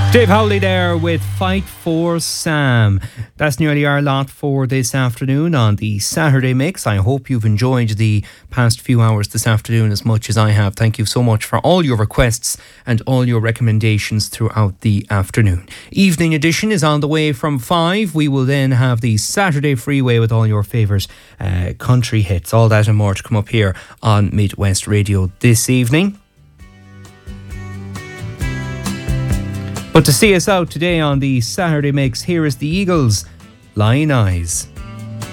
Dave Howley there with Fight for Sam. That's nearly our lot for this afternoon on the Saturday Mix. I hope you've enjoyed the past few hours this afternoon as much as I have. Thank you so much for all your requests and all your recommendations throughout the afternoon. Evening edition is on the way from 5. We will then have the Saturday Freeway with all your favourite country hits. All that and more to come up here on Midwest Radio this evening. But to see us out today on the Saturday Mix, here is the Eagles, Lying Eyes.